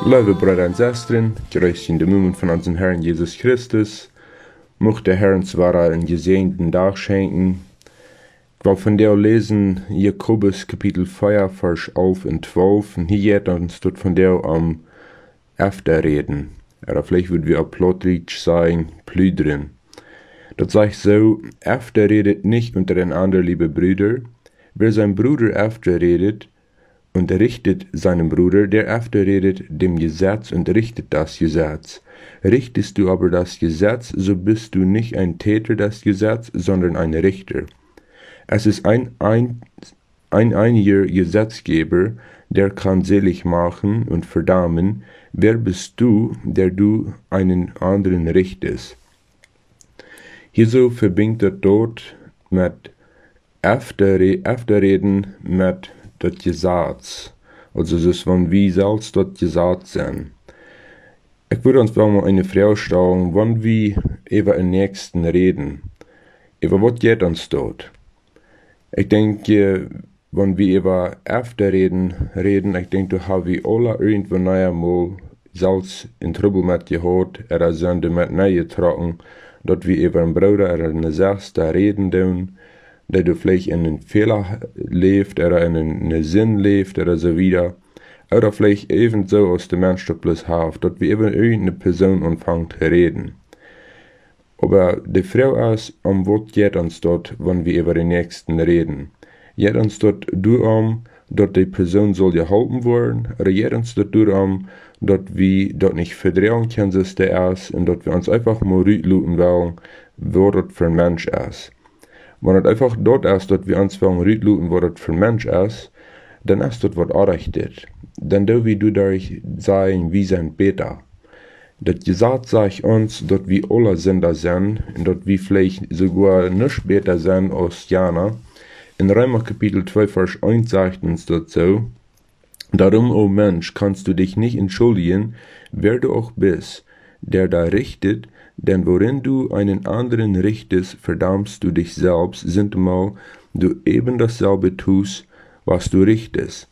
Lieve Brüder und Schwestern, grüß in den Namen von unserem Herrn Jesus Christus. Mocht der Herr uns einen gesegneten Tag schenken. Ich will von dir lesen Jakobus Kapitel 4, Vers 11 und 12. Und hier geht uns dort von dir am Afterreden. Oder vielleicht würden wir auch Plottrich sagen, plüdern. Das sagt so, Afterredet nicht untereinander, liebe Brüder. Wer sein Bruder afterredet, unterrichtet seinen Bruder, der afterredet dem Gesetz und richtet das Gesetz. Richtest du aber das Gesetz, so bist du nicht ein Täter des Gesetzes, sondern ein Richter. Es ist ein einiger Gesetzgeber, der kann selig machen und verdammen. Wer bist du, der du einen anderen richtest? Hierso verbindet er dort mit Afterreden mit das Gesetz. Also das von wie selbst das Gesetz sein. Ich würde uns mal eine Frage stellen, wann wir über den Nächsten reden. Über was geht uns dort? Ich denke, wenn wir über Afterreden reden, ich denke, da haben wir alle irgendwann einmal selbst in Trouble mit gehört, oder Sünde mit getragen, dass wir über einen Bruder oder eine Schwester reden tun, der du vielleicht in einen Fehler lebt oder in einen Sinn lebt oder so wieder. Oder vielleicht ebenso aus dem Menschen bloß haft, dass wir über irgendeine Person anfangen zu reden. Aber die Frage ist, was geht uns dort, wenn wir über den Nächsten reden? Geht uns dort dass die Person soll geholfen werden? Oder geht uns dort dass wir dort nicht verdrehen können, dass der ist, und dass wir uns einfach mal rütluten wollen, was das für ein Mensch ist? Wenn es einfach dort ist, dass wir uns rütluten, was das für ein Mensch ist, dann ist das was anrichtet. Dann dürfen wir dadurch sagen, wir sind besser. Das Gesetz sagt uns, dass wir alle Sünder sind und dass wir vielleicht sogar nicht besser sind als Jana. In Römer Kapitel 2, Vers 1 sagt uns das so: Darum, o Mensch, kannst du dich nicht entschuldigen, wer du auch bist, der da richtet, denn worin du einen anderen richtest, verdammst du dich selbst, sintemal du eben dasselbe tust, was du richtest.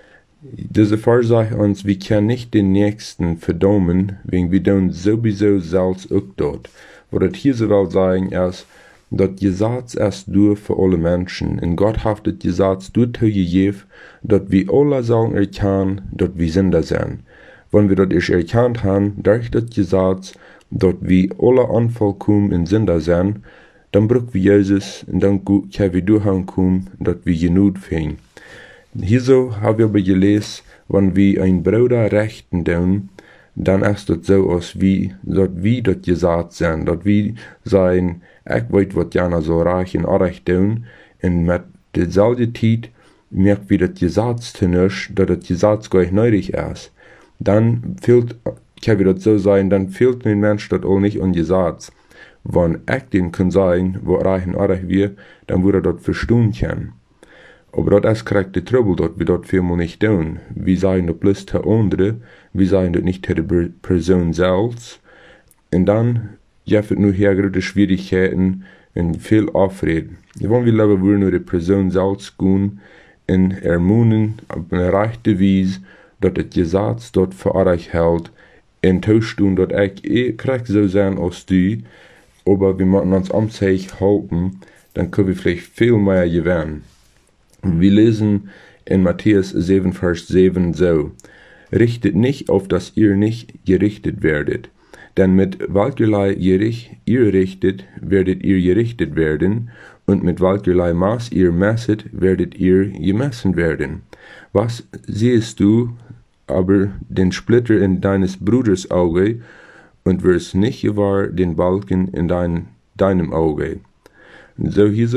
Diese Vers sagt uns, wir können nicht den Nächsten verdammen, wegen wir tun sowieso selbst auch dort. Was das hier so will sagen ist, das Gesetz ist durch für alle Menschen. Und Gott hat das Gesetz durchgegeben, dass wir alle sagen erkennen, dass wir Sünder sind. Wenn wir das erkannt haben, durch das Gesetz, dass wir alle unvollkommen in Sünder sind, dann brauchen wir Jesus und dann können wir durchkommen, dass wir genug finden. Hierso haben wir aber gelesen, wenn wir einen Bruder rechten tun, dann ist das so, dass wir das Gesetz sind, dass wir sagen, ich weiß, was Jana so reich und unrecht tun, und mit derselben Zeit merken wir das Gesetz nicht, dass das Gesetz gar nicht nötig ist. Dann fehlt, kann wir das so sagen, dann fehlt den Menschen das auch nicht an Gesetz. Wenn ich den kann sagen, wo reich und unrecht wir, dann würde das verstehen können. Aber das ist korrekt die Trouble, dass wir das vielmal nicht tun. Wir sagen das bloß der andere, wir sagen das nicht der Person selbst. Und dann gibt es nur hier große Schwierigkeiten und viel Aufreden. Wenn wir lieber nur die Person selbst gehen und ermahnen auf eine rechte Weise, dass das Gesetz dort für euch hält, und tauschen, dass ich korrekt so sein als du, aber wir müssen uns am sich halten, dann können wir vielleicht viel mehr gewinnen. Wir lesen in Matthäus 7, Vers 7 so: Richtet nicht, auf dass ihr nicht gerichtet werdet. Denn mit welcherlei Gericht ihr richtet, werdet ihr gerichtet werden, und mit welcherlei Maß ihr messet, werdet ihr gemessen werden. Was siehst du aber den Splitter in deines Bruders Auge, und wirst nicht gewahr den Balken in deinem Auge? So hier